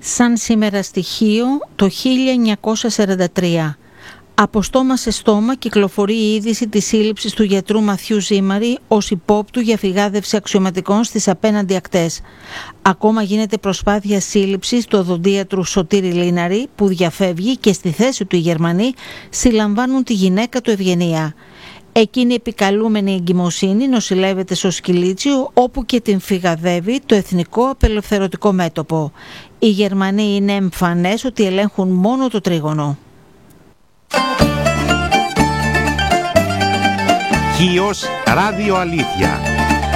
σαν σήμερα στοιχείο το 1943. Από στόμα σε στόμα κυκλοφορεί η είδηση της σύλληψης του γιατρού Μαθιού Ζήμαρη ως υπόπτου για φυγάδευση αξιωματικών στις απέναντι ακτές. Ακόμα γίνεται προσπάθεια σύλληψης του οδοντίατρου Σωτήρη Λίναρη, που διαφεύγει, και στη θέση του οι Γερμανοί συλλαμβάνουν τη γυναίκα του Ευγενία. Εκείνη επικαλούμενη εγκυμοσύνη νοσηλεύεται στο Σκυλίτσιο, όπου και την φυγαδεύει το Εθνικό Απελευθερωτικό Μέτωπο. Οι Γερμανοί είναι εμφανές ότι ελέγχουν μόνο το τρίγωνο. Χίος Ράδιο Αλήθεια.